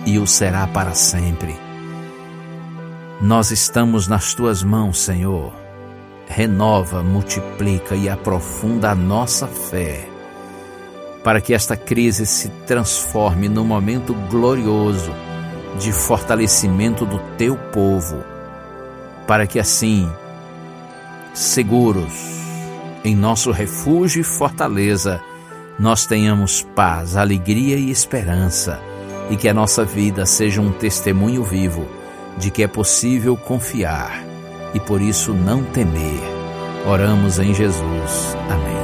e o será para sempre. Nós estamos nas Tuas mãos, Senhor. Renova, multiplica e aprofunda a nossa fé, para que esta crise se transforme num momento glorioso de fortalecimento do Teu povo, para que assim, seguros em nosso refúgio e fortaleza, nós tenhamos paz, alegria e esperança, e que a nossa vida seja um testemunho vivo de que é possível confiar e por isso não temer. Oramos em Jesus. Amém.